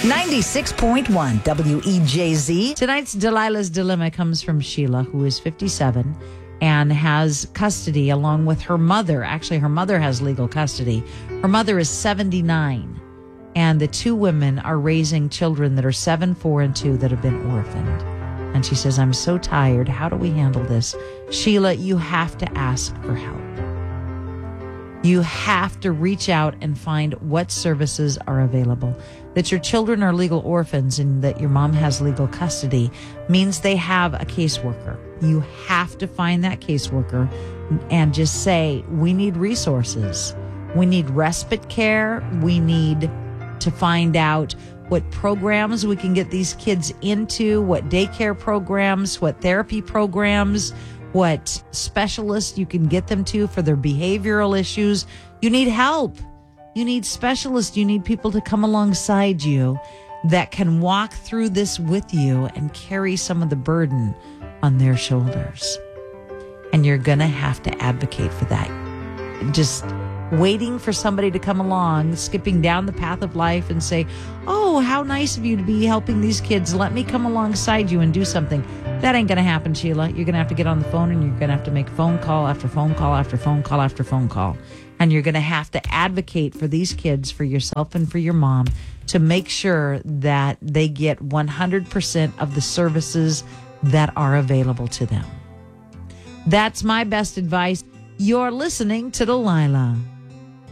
96.1 WEJZ. Tonight's Delilah's Dilemma comes from Sheila, who is 57 and has custody along with her mother. Actually, her mother has legal custody. Her mother is 79, and the two women are raising children that are 7, 4, and 2 that have been orphaned. And she says, I'm so tired. How do we handle this? Sheila, you have to ask for help. You have to reach out and find what services are available. That your children are legal orphans and that your mom has legal custody means they have a caseworker. You have to find that caseworker and just say, we need resources. We need respite care. We need to find out what programs we can get these kids into, what daycare programs, what therapy programs, what specialists you can get them to for their behavioral issues. You need help. You need specialists. You need people to come alongside you that can walk through this with you and carry some of the burden on their shoulders. And you're going to have to advocate for that. Just waiting for somebody to come along, skipping down the path of life and say, oh, how nice of you to be helping these kids. Let me come alongside you and do something. That ain't going to happen, Sheila. You're going to have to get on the phone and you're going to have to make phone call after phone call after phone call after phone call. And you're going to have to advocate for these kids, for yourself and for your mom, to make sure that they get 100% of the services that are available to them. That's my best advice. You're listening to Delilah.